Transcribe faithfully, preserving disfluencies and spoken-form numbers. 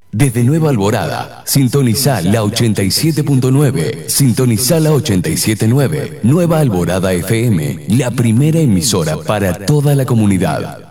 Desde Nueva Alborada, sintoniza la ochenta y siete punto nueve, sintoniza la ochenta y siete punto nueve, Nueva Alborada F M, la primera emisora para toda la comunidad.